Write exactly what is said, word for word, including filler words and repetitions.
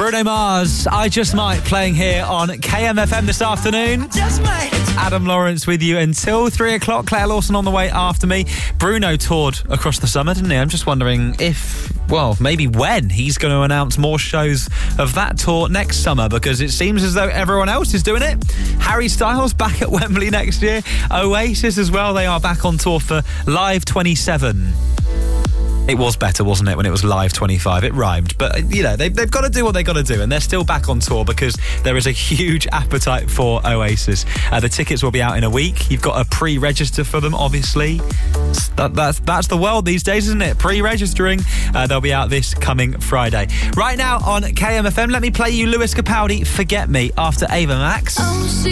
Bruno Mars, I Just Might, playing here on K M F M this afternoon. Just might. It's Adam Lawrence with you until three o'clock. Claire Lawson on the way after me. Bruno toured across the summer, didn't he? I'm just wondering if, well, maybe when he's going to announce more shows of that tour next summer, because it seems as though everyone else is doing it. Harry Styles back at Wembley next year. Oasis as well. They are back on tour for Live twenty-seven. It was better, wasn't it, when it was Live twenty-five? It rhymed. But, you know, they've, they've got to do what they've got to do, and they're still back on tour because there is a huge appetite for Oasis. Uh, the tickets will be out in a week. You've got to pre-register for them, obviously. That, that's, that's the world these days, isn't it? Pre-registering. Uh, they'll be out this coming Friday. Right now on K M F M, let me play you Lewis Capaldi, Forget Me, after Ava Max.